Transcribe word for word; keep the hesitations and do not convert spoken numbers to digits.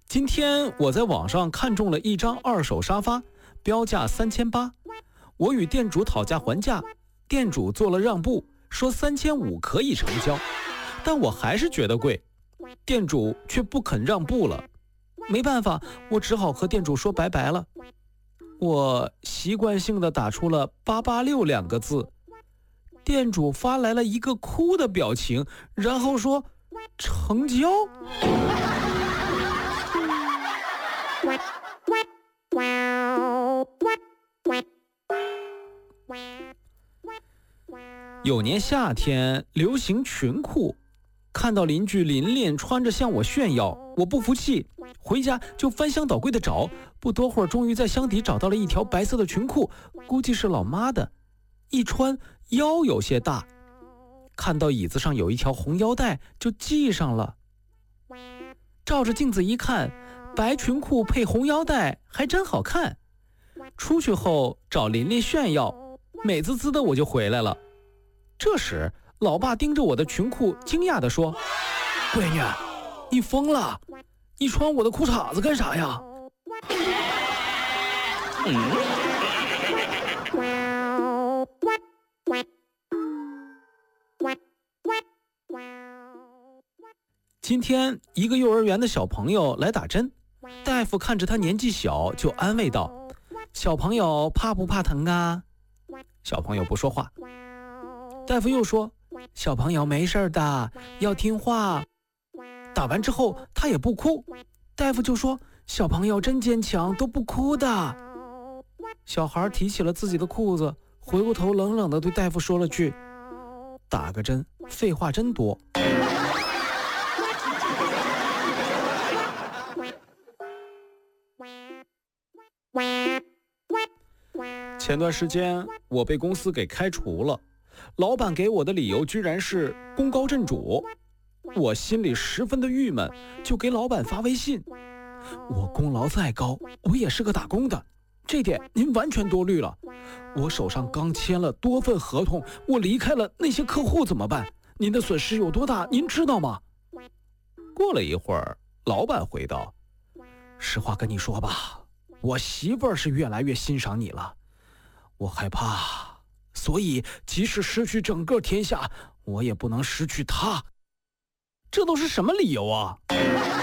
今天我在网上看中了一张二手沙发，标价三千八，我与店主讨价还价，店主做了让步，说三千五可以成交，但我还是觉得贵，店主却不肯让步了。没办法，我只好和店主说拜拜了。我习惯性地打出了八八六两个字，店主发来了一个哭的表情，然后说成交。有年夏天流行裙裤，看到邻居琳琳穿着向我炫耀，我不服气，回家就翻箱倒柜的找，不多会儿终于在箱底找到了一条白色的裙裤，估计是老妈的，一穿腰有些大，看到椅子上有一条红腰带就系上了。照着镜子一看，白裙裤配红腰带还真好看。出去后找琳琳炫耀，美滋滋的我就回来了。这时老爸盯着我的裙裤惊讶地说，闺女，你疯了，你穿我的裤衩子干啥呀？嗯今天一个幼儿园的小朋友来打针，大夫看着他年纪小就安慰道，小朋友怕不怕疼啊？小朋友不说话。大夫又说，小朋友没事的，要听话。打完之后他也不哭，大夫就说，小朋友真坚强，都不哭的。小孩提起了自己的裤子，回过头冷冷地对大夫说了句，打个针废话真多。前段时间我被公司给开除了，老板给我的理由居然是功高震主，我心里十分的郁闷，就给老板发微信，我功劳再高，我也是个打工的，这点您完全多虑了，我手上刚签了多份合同，我离开了那些客户怎么办？您的损失有多大您知道吗？过了一会儿，老板回道，实话跟你说吧，我媳妇儿是越来越欣赏你了，我害怕，所以即使失去整个天下，我也不能失去她。这都是什么理由啊？